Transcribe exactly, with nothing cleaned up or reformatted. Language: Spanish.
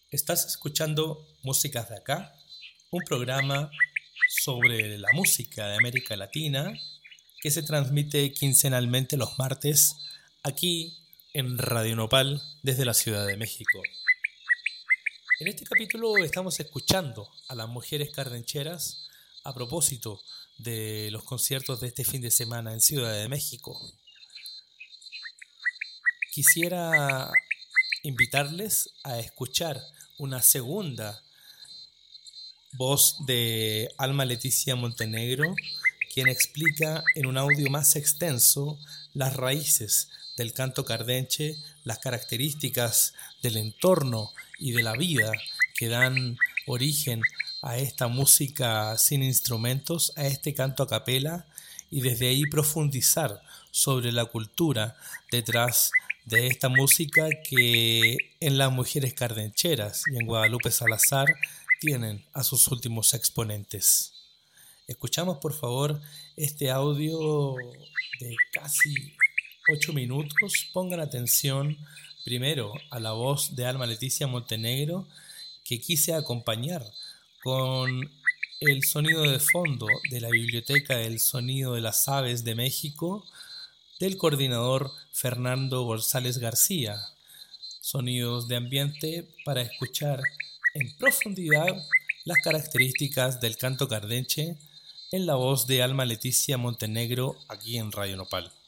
Estás escuchando Músicas de Acá, un programa sobre la música de América Latina que se transmite quincenalmente los martes aquí en Radio Nopal desde la Ciudad de México. En este capítulo estamos escuchando a las mujeres cardencheras a propósito de los conciertos de este fin de semana en Ciudad de México. Quisiera invitarles a escuchar una segunda voz de Alma Leticia Montenegro, quien explica en un audio más extenso las raíces del canto cardenche, las características del entorno y de la vida que dan origen a esta música sin instrumentos, a este canto a capela, y desde ahí profundizar sobre la cultura detrás de esta música que en las mujeres cardencheras y en Guadalupe Salazar tienen a sus últimos exponentes. Escuchamos por favor este audio de casi ocho minutos. Pongan atención primero a la voz de Alma Leticia Montenegro, que quise acompañar con el sonido de fondo de la Biblioteca del Sonido de las Aves de México, del coordinador Fernando González García. Sonidos de ambiente para escuchar en profundidad las características del canto cardenche en la voz de Alma Leticia Montenegro aquí en Radio Nopal.